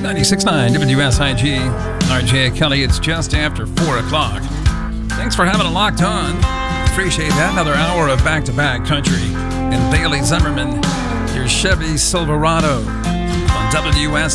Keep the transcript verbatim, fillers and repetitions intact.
ninety-six point nine W S I G. R J Kelly, it's just after four o'clock. Thanks for having it locked on. Appreciate that. Another hour of back-to-back country. And Bailey Zimmerman, your Chevy Silverado on W S